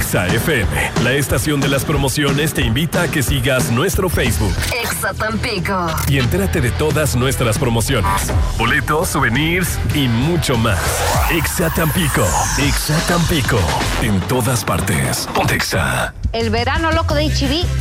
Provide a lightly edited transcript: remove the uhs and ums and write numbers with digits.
Exa FM, la estación de las promociones, te invita a que sigas nuestro Facebook. Exa Tampico. Y entérate de todas nuestras promociones, boletos, souvenirs y mucho más. Exa Tampico. Exa Tampico. En todas partes. Ponte Exa. El verano loco de H-E-B